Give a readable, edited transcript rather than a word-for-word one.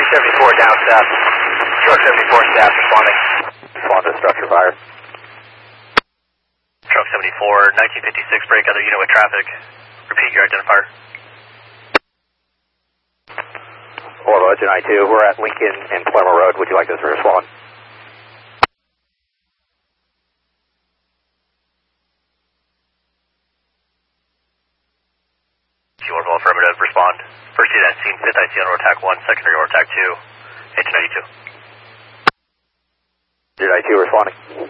274 down south. 274 staff responding. Respond to structure fire. Truck 74, 1956, break other unit with traffic. Repeat your identifier. Orville, Engine I-2, we're at Lincoln and Palermo Road. Would you like us to respond? Orville, affirmative, respond. First unit at scene, 5th IC on ROTAC 1, secondary ROTAC 2, engine 92. Engine I-2 responding.